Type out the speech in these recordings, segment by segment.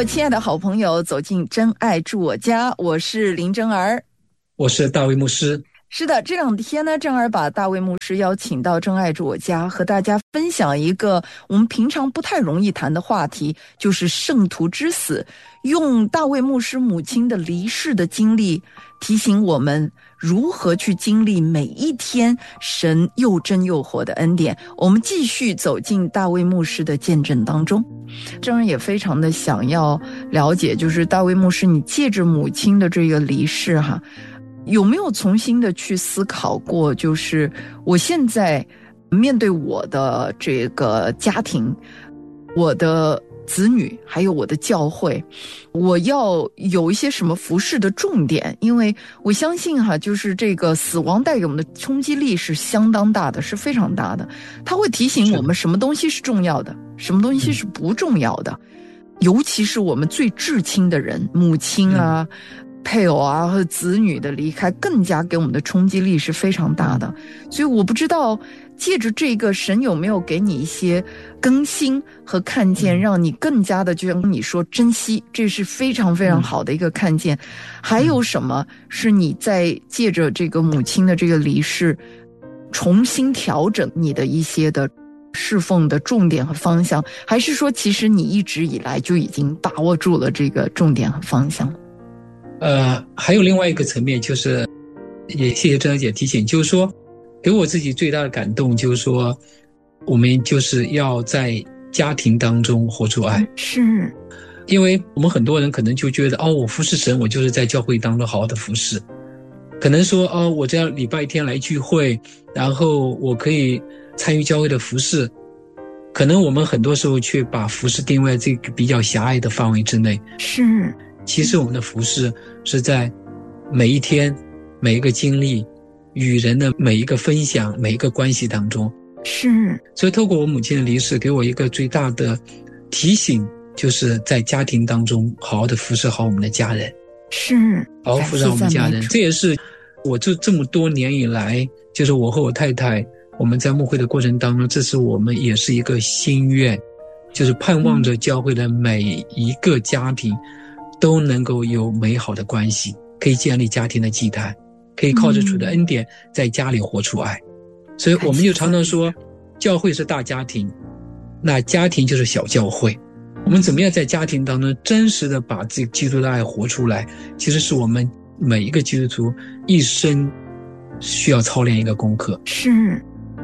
我亲爱的好朋友，走进真爱住我家，我是林真儿， 我是大卫牧师。 是的，这两天呢，真儿把大卫牧师邀请到真爱住我家，和大家分享一个我们平常不太容易谈的话题，就是圣徒之死，用大卫牧师母亲的离世的经历，提醒我们如何去经历每一天神又真又活的恩典。我们继续走进大卫牧师的见证当中。真儿也非常的想要了解，就是大卫牧师，你借着母亲的这个离世有没有重新的去思考过，就是我现在面对我的这个家庭，我的子女，还有我的教会，我要有一些什么服事的重点？因为我相信就是这个死亡带给我们的冲击力是相当大的，是非常大的。它会提醒我们什么东西是重要的，什么东西是不重要的。尤其是我们最至亲的人，母亲配偶和子女的离开，更加给我们的冲击力是非常大的。所以我不知道借着这个，神有没有给你一些更新和看见，让你更加的，就像你说，珍惜，这是非常非常好的一个看见。还有什么是你在借着这个母亲的这个离世，重新调整你的一些的侍奉的重点和方向？还是说其实你一直以来就已经把握住了这个重点和方向？ 还有另外一个层面，就是也谢谢真儿姐提醒，就是说给我自己最大的感动，就是说我们就是要在家庭当中活出爱。 是因为我们很多人可能就觉得我服侍神，我就是在教会当中好好的服侍，可能说我这样礼拜天来聚会，然后我可以参与教会的服侍，可能我们很多时候却把服侍定位在这个比较狭隘的范围之内。 是， 其实我们的服侍是在每一天每一个经历与人的每一个分享每一个关系当中。 是， 所以透过我母亲的离世，给我一个最大的提醒，就是在家庭当中好好的服侍好我们的家人， 是好好服侍好我们家人。这也是我这么多年以来，就是我和我太太我们在牧会的过程当中，这是我们也是一个心愿，就是盼望着教会的每一个家庭都能够有美好的关系，可以建立家庭的祭坛，可以靠着主的恩典在家里活出爱。所以我们就常常说，教会是大家庭，那家庭就是小教会。我们怎么样在家庭当中真实的把这个基督的爱活出来，其实是我们每一个基督徒一生需要操练一个功课。 是。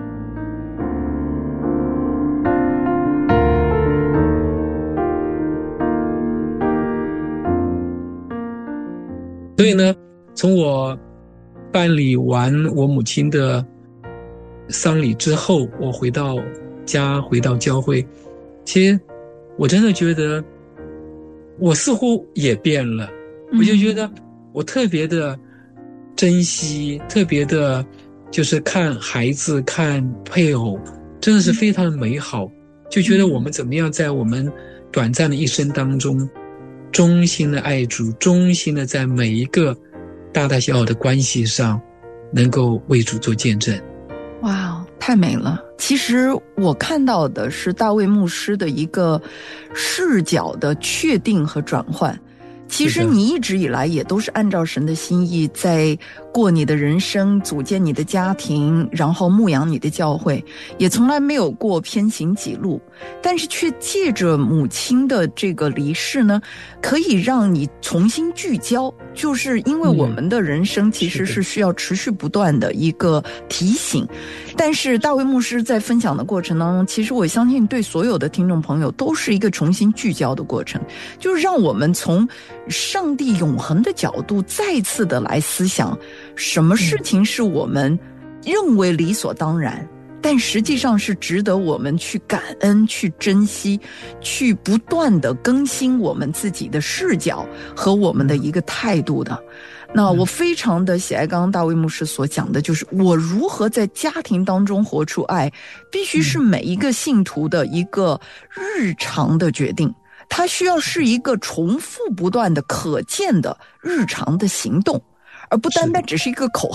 所以呢，从我办理完我母亲的丧礼之后，我回到家，回到教会，其实我真的觉得我似乎也变了。我就觉得我特别的珍惜，特别的就是看孩子看配偶真的是非常的美好，就觉得我们怎么样在我们短暂的一生当中衷心的爱主，衷心的在每一个大大小小的关系上能够为主做见证。 哇，太美了。其实我看到的是大卫牧师的一个视角的确定和转换。其实你一直以来也都是按照神的心意在过你的人生，组建你的家庭，然后牧养你的教会，也从来没有过偏行己路。但是却借着母亲的这个离世呢，可以让你重新聚焦，就是因为我们的人生其实是需要持续不断的一个提醒。但是大卫牧师在分享的过程当中，其实我相信对所有的听众朋友都是一个重新聚焦的过程，就是让我们从上帝永恒的角度再次的来思想，什么事情是我们认为理所当然，但实际上是值得我们去感恩，去珍惜，去不断的更新我们自己的视角和我们的一个态度的。那我非常的喜爱刚刚大卫牧师所讲的，就是我如何在家庭当中活出爱，必须是每一个信徒的一个日常的决定，它需要是一个重复不断的可见的日常的行动，而不单单只是一个口号，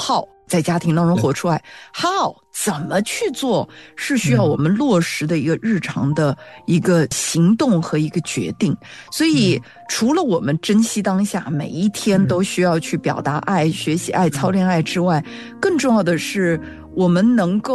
在家庭当中活出来。How 怎么去做，是需要我们落实的一个日常的一个行动和一个决定。所以除了我们珍惜当下，每一天都需要去表达爱、学习爱、操练爱之外，更重要的是我们能够